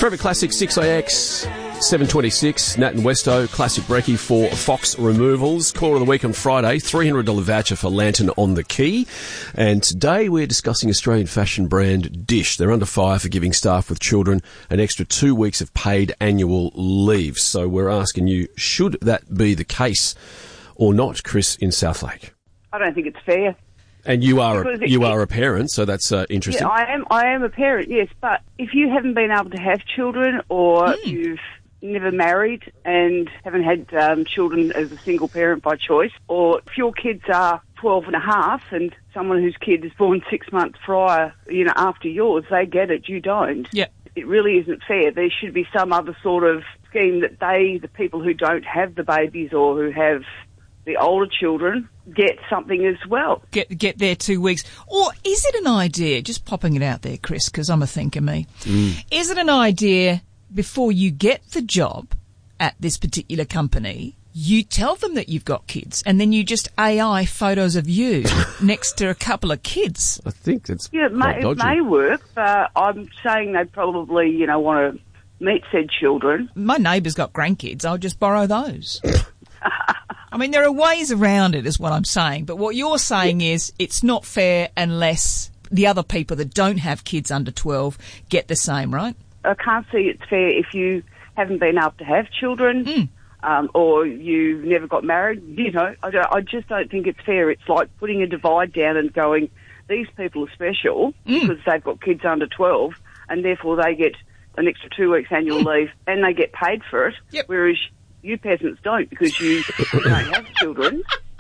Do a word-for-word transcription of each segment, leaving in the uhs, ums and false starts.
Forever Classic six A X, seven twenty-six, Nat and Westo, Classic Brekkie for Fox Removals. Caller of the week on Friday, three hundred dollars voucher for Lantern on the Quay. And today we're discussing Australian fashion brand Dish. They're under fire for giving staff with children an extra two weeks of paid annual leave. So we're asking you, should that be the case or not, Chris in Southlake? I don't think it's fair. And you are a, it, you are a parent, so that's uh, interesting. Yeah, I am. I am a parent, yes. But if you haven't been able to have children, or mm. you've never married and haven't had um, children as a single parent by choice, or if your kids are twelve and a half and someone whose kid is born six months prior, you know, after yours, they get it, you don't. Yeah. It really isn't fair. There should be some other sort of scheme that they, the people who don't have the babies or who have the older children, get something as well. Get get their two weeks. Or is it an idea, just popping it out there, Chris, because I'm a thinker, me. Mm. Is it an idea, before you get the job at this particular company, you tell them that you've got kids, and then you just A I photos of you next to a couple of kids? I think it's yeah, it may, it may work, but I'm saying they probably, you know, want to meet said children. My neighbour's got grandkids. I'll just borrow those. I mean, there are ways around it, is what I'm saying. But what you're saying yeah. is it's not fair unless the other people that don't have kids under twelve get the same, right? I can't see it's fair if you haven't been able to have children mm. um, or you've never got married. You know, I, don't, I just don't think it's fair. It's like putting a divide down and going, these people are special mm. because they've got kids under twelve and therefore they get an extra two weeks annual mm. leave and they get paid for it, yep. whereas you peasants don't because you don't have children.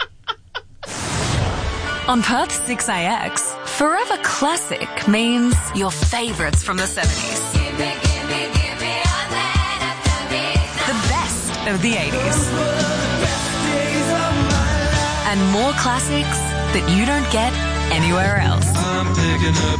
On Perth six A X, Forever Classic means your favourites from the seventies. Give me, give me, give me all that. The best of the eighties. And more classics that you don't get anywhere else. I'm picking up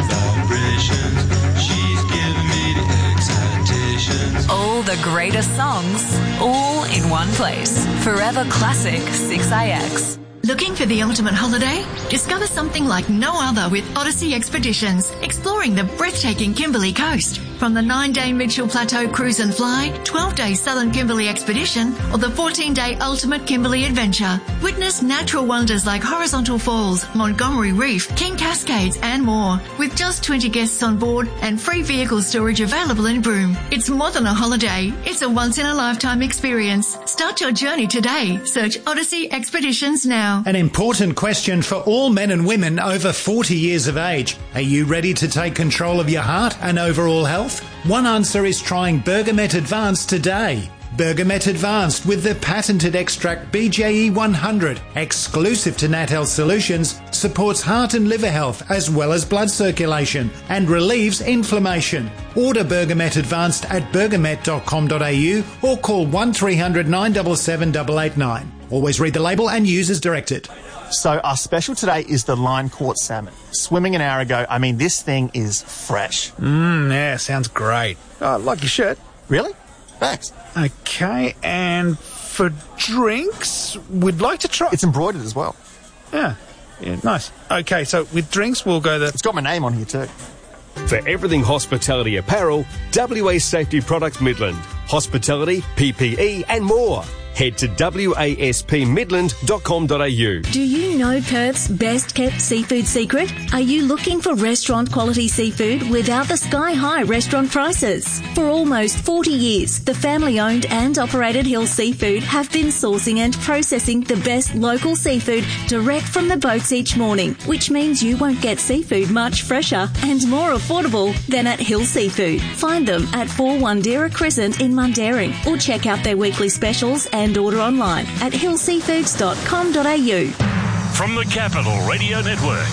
good vibrations. She's giving me the excitations. All the greatest songs, all in one place. Forever Classic six A X. Looking for the ultimate holiday? Discover something like no other with Odyssey Expeditions, exploring the breathtaking Kimberley coast. From the nine-day Mitchell Plateau Cruise and Fly, twelve-day Southern Kimberley Expedition, or the fourteen-day Ultimate Kimberley Adventure. Witness natural wonders like Horizontal Falls, Montgomery Reef, King Cascades, and more. With just twenty guests on board and free vehicle storage available in Broome. It's more than a holiday. It's a once-in-a-lifetime experience. Start your journey today. Search Odyssey Expeditions now. An important question for all men and women over forty years of age. Are you ready to take control of your heart and overall health? One answer is trying Bergamet Advanced today. Bergamet Advanced with the patented extract B J E one hundred, exclusive to Nat Health Solutions, supports heart and liver health as well as blood circulation and relieves inflammation. Order Bergamet Advanced at bergamet dot com dot a u or call one three hundred nine seven seven eight eight nine. Always read the label and use as directed. So our special today is the line caught salmon. Swimming an hour ago. I mean, this thing is fresh. Mmm, yeah, sounds great. Oh, like your shirt. Really? Thanks. Okay, and for drinks, we'd like to try... It's embroidered as well. Yeah, yeah, nice. Okay, so with drinks, we'll go the... It's got my name on here too. For everything hospitality apparel, W A Safety Products Midland. Hospitality, P P E and more. Head to w a s p midland dot com dot a u. Do you know Perth's best kept seafood secret? Are you looking for restaurant quality seafood without the sky high restaurant prices? For almost forty years, the family owned and operated Hill Seafood have been sourcing and processing the best local seafood direct from the boats each morning, which means you won't get seafood much fresher and more affordable than at Hill Seafood. Find them at four Wandera Crescent in Mundaring or check out their weekly specials and and order online at hill seafoods dot com dot a u. From the Capital Radio Network,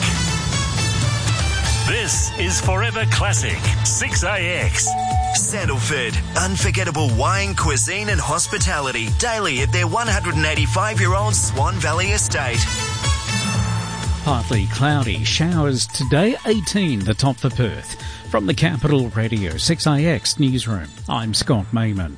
this is Forever Classic six A X. Sandalford, unforgettable wine, cuisine and hospitality daily at their one hundred eighty-five-year-old Swan Valley estate. Partly cloudy, showers today, eighteen the top for Perth. From the Capital Radio six A X newsroom, I'm Scott Mayman.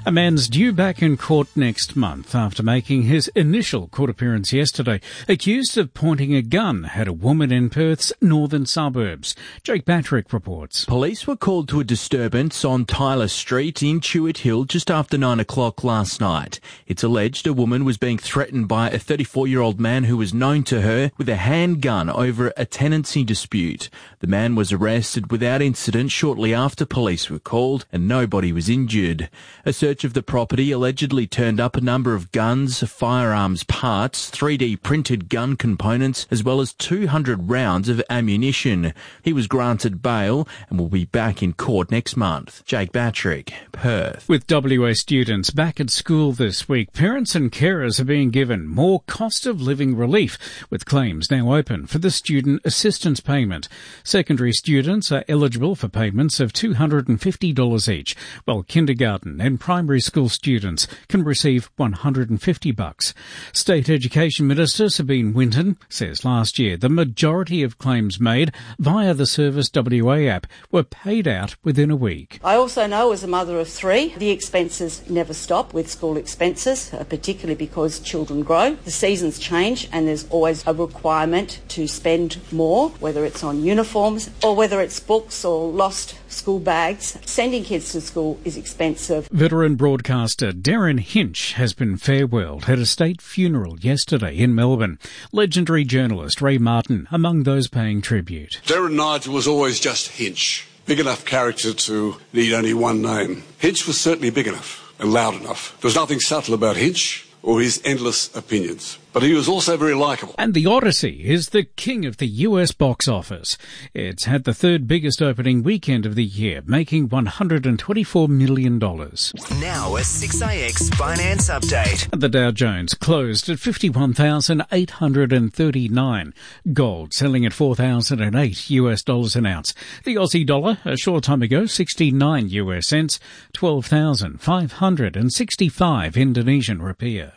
A man's due back in court next month after making his initial court appearance yesterday, accused of pointing a gun at a woman in Perth's northern suburbs. Jake Patrick reports. Police were called to a disturbance on Tyler Street in Chewett Hill just after nine o'clock last night. It's alleged a woman was being threatened by a thirty-four-year-old man who was known to her with a handgun over a tenancy dispute. The man was arrested without incident shortly after police were called and nobody was injured. A search of the property allegedly turned up a number of guns, firearms parts, three D printed gun components, as well as two hundred rounds of ammunition. He was granted bail and will be back in court next month. Jake Patrick, Perth. With W A students back at school this week, parents and carers are being given more cost of living relief, with claims now open for the student assistance payment. Secondary students are eligible for payments of two hundred fifty dollars each, while kindergarten and primary school students can receive one hundred fifty bucks. State Education Minister Sabine Winton says last year the majority of claims made via the Service W A app were paid out within a week. I also know, as a mother of three, the expenses never stop with school expenses, uh, particularly because children grow. The seasons change and there's always a requirement to spend more, whether it's on uniforms or whether it's books or lost school bags. Sending kids to school is expensive. Veteran broadcaster Darren Hinch has been farewelled at a state funeral yesterday in Melbourne. Legendary journalist Ray Martin among those paying tribute. Darren Nigel was always just Hinch. Big enough character to need only one name. Hinch was certainly big enough and loud enough. There was nothing subtle about Hinch or his endless opinions. But he was also very likeable. And The Odyssey is the king of the U S box office. It's had the third biggest opening weekend of the year, making one hundred twenty-four million dollars. Now a six A X finance update. The Dow Jones closed at fifty-one thousand eight hundred thirty-nine. Gold selling at four thousand eight U S dollars an ounce. The Aussie dollar, a short time ago, sixty-nine U S cents, twelve thousand five hundred sixty-five Indonesian rupiah.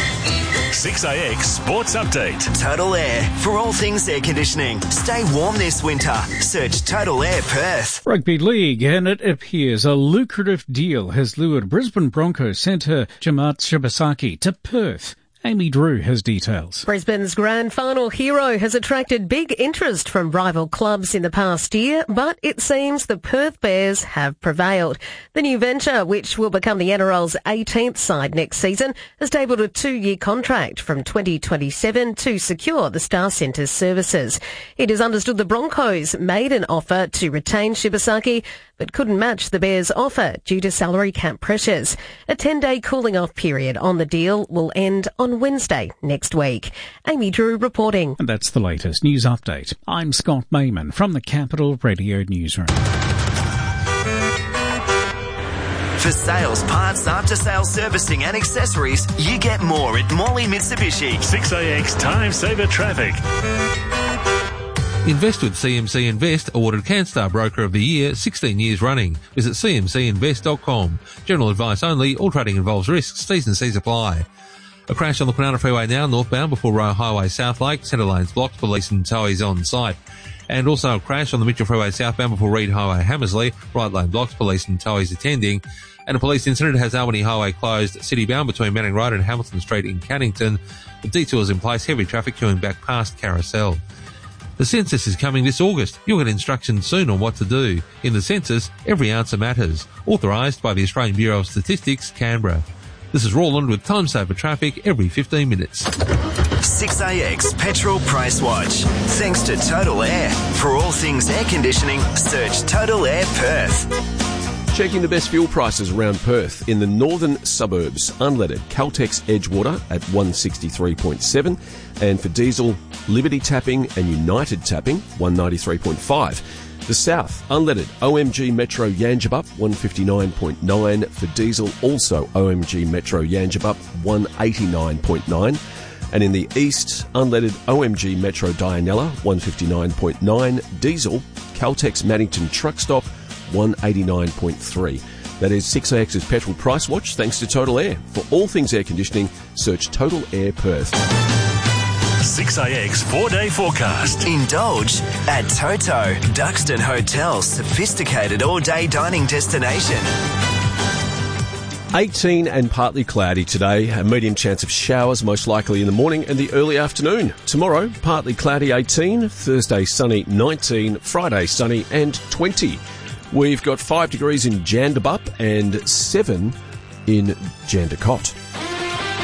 six A X Sports Update. Total Air. For all things air conditioning. Stay warm this winter. Search Total Air Perth. Rugby League, and it appears a lucrative deal has lured Brisbane Broncos centre Jamat Shibasaki to Perth. Amy Drew has details. Brisbane's grand final hero has attracted big interest from rival clubs in the past year, but it seems the Perth Bears have prevailed. The new venture, which will become the N R L's eighteenth side next season, has tabled a two-year contract from twenty twenty-seven to secure the Star Centre's services. It is understood the Broncos made an offer to retain Shibasaki, but couldn't match the Bears' offer due to salary cap pressures. A ten-day cooling-off period on the deal will end on Wednesday next week. Amy Drew reporting. And that's the latest news update. I'm Scott Mayman from the Capital Radio Newsroom. For sales, parts, after-sales servicing and accessories, you get more at Morley Mitsubishi. six A X Time Saver Traffic. Invest with C M C Invest, awarded CanStar Broker of the Year sixteen years running. Visit c m c invest dot com. General advice only. All trading involves risks. T's and C's apply. A crash on the Kwinana Freeway now, northbound before Roe Highway South Lake. Centre lanes blocked. Police and towies on site. And also a crash on the Mitchell Freeway southbound before Reed Highway Hammersley. Right lane blocked. Police and towies attending. And a police incident has Albany Highway closed city-bound between Manning Road and Hamilton Street in Cannington. The detours in place. Heavy traffic queuing back past Carousel. The census is coming this August. You'll get instructions soon on what to do. In the census, every answer matters. Authorised by the Australian Bureau of Statistics, Canberra. This is Roland with Time Saver Traffic every fifteen minutes. six A X Petrol Price Watch. Thanks to Total Air. For all things air conditioning, search Total Air Perth. Checking the best fuel prices around Perth. In the northern suburbs, unleaded Caltex Edgewater at one sixty-three point seven, and for diesel, Liberty Tapping and United Tapping one ninety-three point five. The south, unleaded O M G Metro Yangebup one fifty-nine point nine, for diesel also O M G Metro Yangebup one eighty-nine point nine. And in the east, unleaded O M G Metro Dianella one fifty-nine point nine, diesel Caltex Maddington Truck Stop one eighty-nine point three. That is six A X's Petrol Price Watch, thanks to Total Air. For all things air conditioning, search Total Air Perth. six A X four-day forecast. Indulge at Toto, Duxton Hotel's sophisticated all-day dining destination. eighteen and partly cloudy today, a medium chance of showers most likely in the morning and the early afternoon. Tomorrow, partly cloudy eighteen, Thursday sunny nineteen, Friday sunny and twenty. We've got five degrees in Jandabup and seven in Jandakot.